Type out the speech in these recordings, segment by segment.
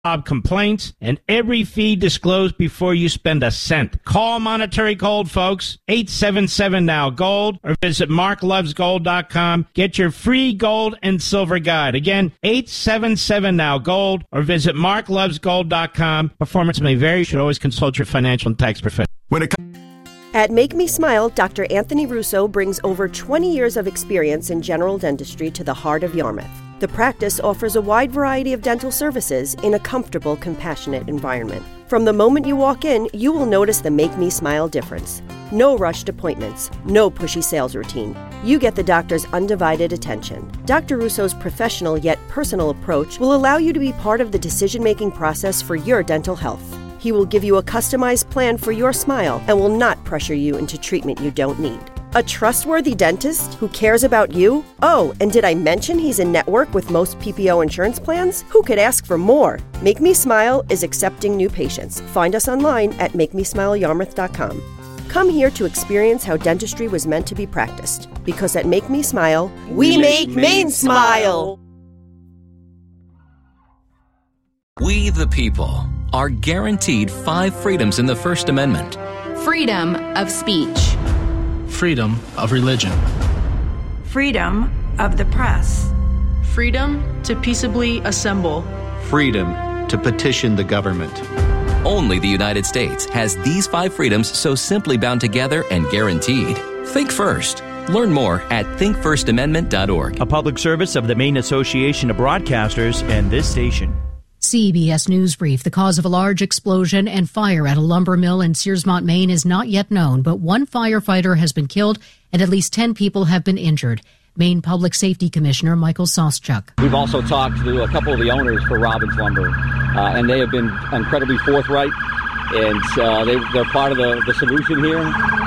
complaints, and every fee disclosed before you spend a cent. Call Monetary Gold, folks. 877-NOW-GOLD or visit marklovesgold.com. Get your free gold and silver guide. Again, 877-NOW-GOLD or visit marklovesgold.com. Performance may vary. You should always consult your financial and tax professional. At Make Me Smile, Dr. Anthony Russo brings over 20 years of experience in general dentistry to the heart of Yarmouth. The practice offers a wide variety of dental services in a comfortable, compassionate environment. From the moment you walk in, you will notice the Make Me Smile difference. No rushed appointments, no pushy sales routine. You get the doctor's undivided attention. Dr. Russo's professional yet personal approach will allow you to be part of the decision-making process for your dental health. He will give you a customized plan for your smile and will not pressure you into treatment you don't need. A trustworthy dentist who cares about you? Oh, and did I mention he's in network with most PPO insurance plans? Who could ask for more? Make Me Smile is accepting new patients. Find us online at makemesmileyarmouth.com. Come here to experience how dentistry was meant to be practiced. Because at Make Me Smile, we make Maine smile! We the people are guaranteed 5 freedoms in the First Amendment. Freedom of speech. Freedom of religion. Freedom of the press. Freedom to peaceably assemble. Freedom to petition the government. Only the United States has these 5 freedoms so simply bound together and guaranteed. Think first. Learn more at thinkfirstamendment.org. A public service of the Maine Association of Broadcasters and this station. CBS News Brief. The cause of a large explosion and fire at a lumber mill in Searsmont, Maine is not yet known, but 1 firefighter has been killed and at least 10 people have been injured. Maine Public Safety Commissioner Michael Soschuk. We've also talked to a couple of the owners for Robbins Lumber, and they have been incredibly forthright, and they're part of the solution here.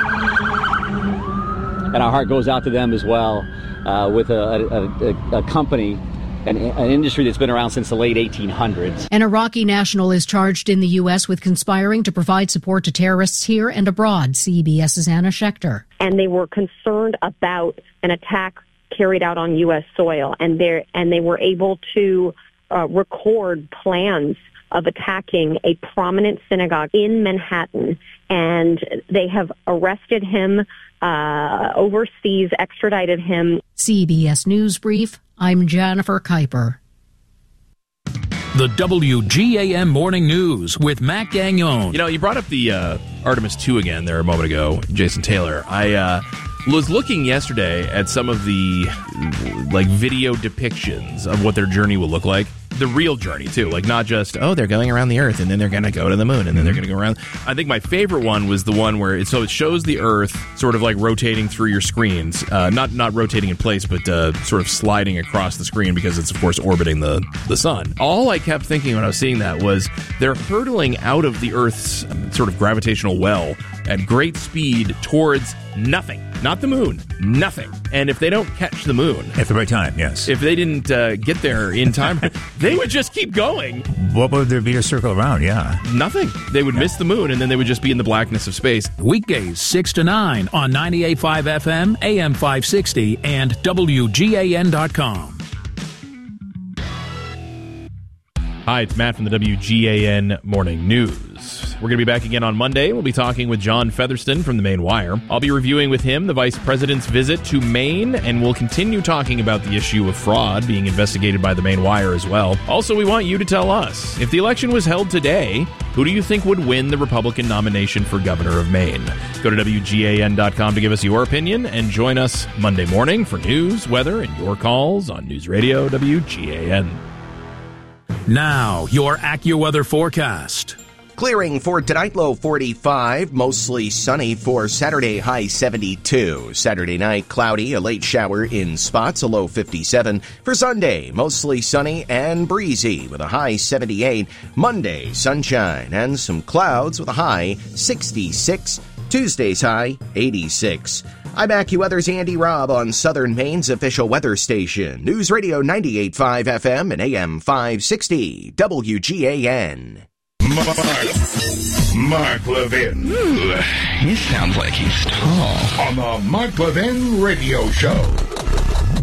And our heart goes out to them as well, with a company, an industry that's been around since the late 1800s. An Iraqi national is charged in the U.S. with conspiring to provide support to terrorists here and abroad. CBS's Anna Schechter. And they were concerned about an attack carried out on U.S. soil, and they were able to record plans of attacking a prominent synagogue in Manhattan, and they have arrested him overseas, extradited him. CBS News Brief. I'm Jennifer Kuiper. The WGAM Morning News with Matt Gagnon. You know, you brought up the Artemis 2 again there a moment ago, Jason Taylor. I was looking yesterday at some of the video depictions of what their journey will look like. The real journey, too. Not just, they're going around the Earth, and then they're going to go to the moon, and then they're going to go around. I think my favorite one was the one where it shows the Earth sort of rotating through your screens. Not rotating in place, but sort of sliding across the screen because it's, of course, orbiting the sun. All I kept thinking when I was seeing that was they're hurtling out of the Earth's sort of gravitational well at great speed towards nothing. Not the moon. Nothing. And if they don't catch the moon... At the right time, yes. If they didn't get there in time, they would just keep going. What would there be to circle around? Yeah. Nothing. They would miss the moon, and then they would just be in the blackness of space. Weekdays 6 to 9 on 98.5 FM, AM 560, and WGAN.com. Hi, it's Matt from the WGAN Morning News. We're going to be back again on Monday. We'll be talking with John Featherston from the Maine Wire. I'll be reviewing with him the Vice President's visit to Maine, and we'll continue talking about the issue of fraud being investigated by the Maine Wire as well. Also, we want you to tell us, if the election was held today, who do you think would win the Republican nomination for governor of Maine? Go to WGAN.com to give us your opinion, and join us Monday morning for news, weather, and your calls on News Radio WGAN. Now, your AccuWeather forecast. Clearing for tonight, low 45, mostly sunny for Saturday, high 72. Saturday night, cloudy, a late shower in spots, a low 57. For Sunday, mostly sunny and breezy with a high 78. Monday, sunshine and some clouds with a high 66. Tuesday's high 86. I'm AccuWeather's Andy Robb on Southern Maine's official weather station, News Radio 98.5 FM and AM 560, WGAN. Mark Levin. Ooh, he sounds like he's tall. On the Mark Levin Radio Show.